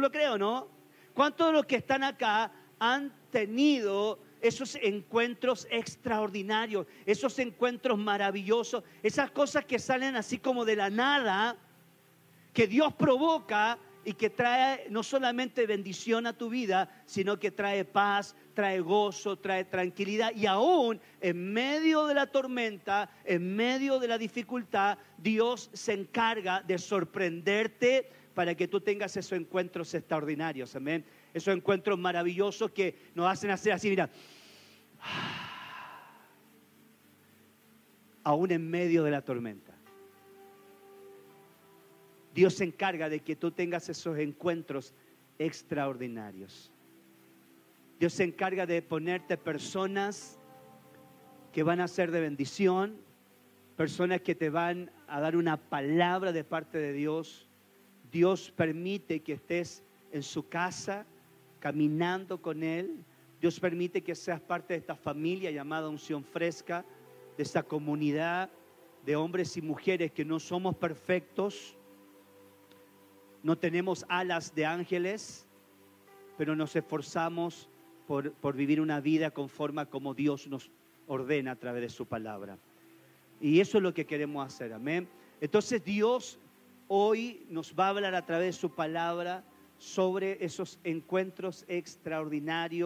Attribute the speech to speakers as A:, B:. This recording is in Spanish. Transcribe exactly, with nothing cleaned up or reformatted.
A: lo cree o no? ¿Cuántos de los que están acá han tenido esos encuentros extraordinarios, esos encuentros maravillosos, esas cosas que salen así como de la nada, que Dios provoca y que trae no solamente bendición a tu vida, sino que trae paz, trae gozo, trae tranquilidad? Y aún en medio de la tormenta, en medio de la dificultad, Dios se encarga de sorprenderte para que tú tengas esos encuentros extraordinarios, amén. Esos encuentros maravillosos que nos hacen hacer así, mira, aún en medio de la tormenta. Dios se encarga de que tú tengas esos encuentros extraordinarios. Dios se encarga de ponerte personas que van a ser de bendición, personas que te van a dar una palabra de parte de Dios. Dios permite que estés en su casa, caminando con Él. Dios permite que seas parte de esta familia llamada Unción Fresca, de esta comunidad de hombres y mujeres que no somos perfectos, no tenemos alas de ángeles, pero nos esforzamos por, por vivir una vida conforme a como Dios nos ordena a través de su palabra. Y eso es lo que queremos hacer, amén. Entonces Dios hoy nos va a hablar a través de su palabra sobre esos encuentros extraordinarios